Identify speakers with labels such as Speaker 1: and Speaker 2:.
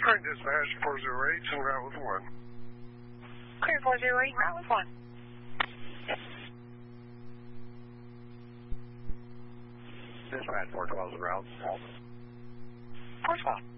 Speaker 1: Clear dispatch 408 en route with 1.
Speaker 2: Clear 408, route with 1.
Speaker 3: Dispatch 412 en route.
Speaker 2: 412.